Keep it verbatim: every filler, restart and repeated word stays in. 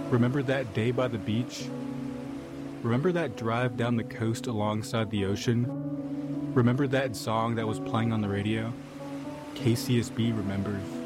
Remember that day by the beach? Remember that drive down the coast alongside the ocean? Remember that song that was playing on the radio? K C S B remembers.